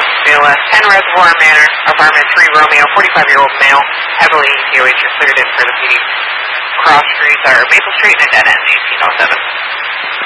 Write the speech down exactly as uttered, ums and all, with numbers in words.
B L S ten Reservoir Manor, apartment three Romeo, forty-five-year-old male, heavily E T O H, you're cleared in for the P D. Cross streets are Maple Street and a dead end, eighteen oh seven.